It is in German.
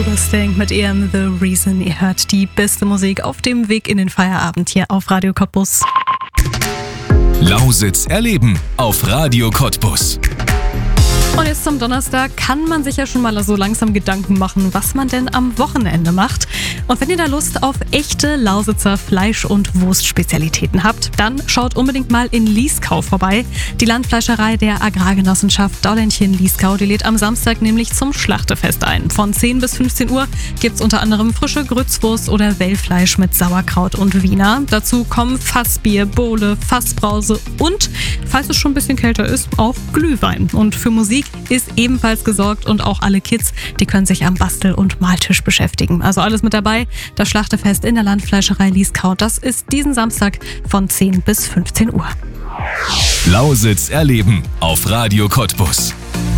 Stank mit EM The Reason. Ihr hört die beste Musik auf dem Weg in den Feierabend hier auf Radio Cottbus. Lausitz erleben auf Radio Cottbus. Und jetzt zum Donnerstag kann man sich ja schon mal so langsam Gedanken machen, was man denn am Wochenende macht. Und wenn ihr da Lust auf echte Lausitzer Fleisch- und Wurstspezialitäten habt, dann schaut unbedingt mal in Lieskau vorbei. Die Landfleischerei der Agrargenossenschaft Daulenchen-Lieskau, die lädt am Samstag nämlich zum Schlachtefest ein. Von 10 bis 15 Uhr gibt's unter anderem frische Grützwurst oder Wellfleisch mit Sauerkraut und Wiener. Dazu kommen Fassbier, Bowle, Fassbrause und, falls es schon ein bisschen kälter ist, auch Glühwein. Und für Musik ist ebenfalls gesorgt und auch alle Kids, die können sich am Bastel- und Maltisch beschäftigen. Also alles mit dabei. Das Schlachtefest in der Landfleischerei Lieskau, das ist diesen Samstag von 10 bis 15 Uhr. Lausitz erleben auf Radio Cottbus.